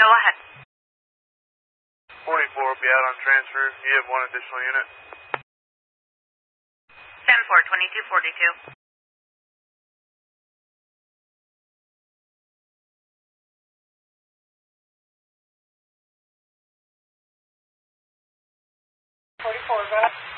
Go ahead. 44 will be out on transfer. You have one additional unit. 10-4, 2242. 44, go ahead.